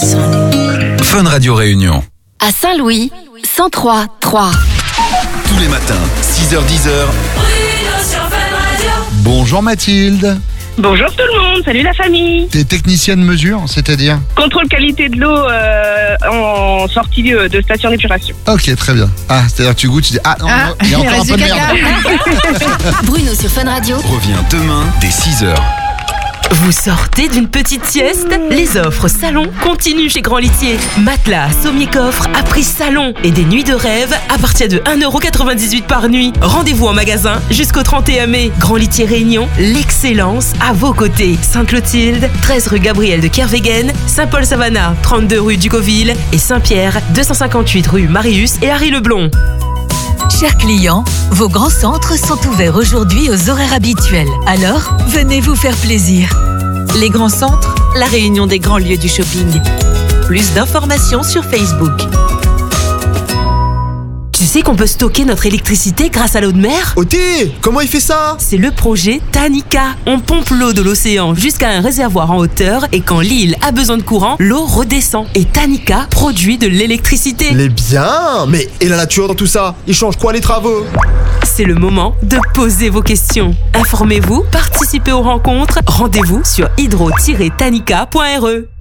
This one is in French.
Fun Radio Réunion. À Saint-Louis, 103.3. Tous les matins, 6h-10h. Bonjour Mathilde. Bonjour tout le monde, salut la famille. T'es technicienne mesure, c'est-à-dire? Contrôle qualité de l'eau en sortie de station d'épuration. Ok, très bien. Ah, c'est-à-dire que tu goûtes, tu dis non, il y a encore un peu de merde. Bruno sur Fun Radio. Revient demain dès 6h. Vous sortez d'une petite sieste? Les offres salon continuent chez Grand Litier. Matelas, sommier-coffre à prix salon et des nuits de rêve à partir de 1,98€ par nuit. Rendez-vous en magasin jusqu'au 31 mai. Grand Litier Réunion, l'excellence à vos côtés. Sainte-Clotilde, 13 rue Gabriel de Kervegen, Saint-Paul-Savannah, 32 rue Ducoville et Saint-Pierre, 258 rue Marius et Harry Leblon. Chers clients, vos grands centres sont ouverts aujourd'hui aux horaires habituels. Alors, venez vous faire plaisir. Les grands centres, la réunion des grands lieux du shopping. Plus d'informations sur Facebook. Tu sais qu'on peut stocker notre électricité grâce à l'eau de mer? Ok, comment il fait ça? C'est le projet Tanika. On pompe l'eau de l'océan jusqu'à un réservoir en hauteur et quand l'île a besoin de courant, l'eau redescend. Et Tanika produit de l'électricité. Mais bien! Mais et la nature dans tout ça? Il change quoi les travaux? C'est le moment de poser vos questions. Informez-vous, participez aux rencontres. Rendez-vous sur hydro-tanika.re.